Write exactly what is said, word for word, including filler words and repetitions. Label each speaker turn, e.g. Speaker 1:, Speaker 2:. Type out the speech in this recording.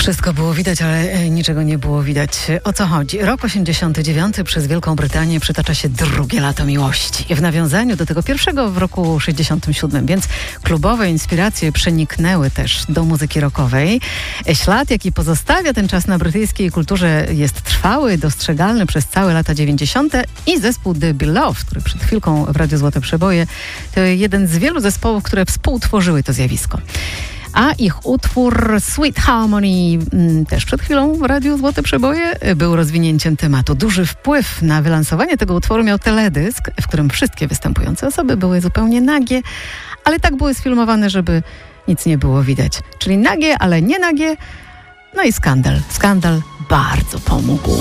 Speaker 1: Wszystko było widać, ale niczego nie było widać. O co chodzi? Rok osiemdziesiąty dziewiąty przez Wielką Brytanię przytacza się drugie lato miłości. W nawiązaniu do tego pierwszego w roku sześćdziesiątym siódmym, więc klubowe inspiracje przeniknęły też do muzyki rockowej. Ślad, jaki pozostawia ten czas na brytyjskiej kulturze, jest trwały, dostrzegalny przez całe lata dziewięćdziesiąte i zespół The Beloved, który przed chwilką w Radiu Złote Przeboje, to jeden z wielu zespołów, które współtworzyły to zjawisko. A ich utwór Sweet Harmony, też przed chwilą w Radiu Złote Przeboje, był rozwinięciem tematu. Duży wpływ na wylansowanie tego utworu miał teledysk, w którym wszystkie występujące osoby były zupełnie nagie, ale tak były sfilmowane, żeby nic nie było widać. Czyli nagie, ale nie nagie. No i skandal. Skandal bardzo pomógł.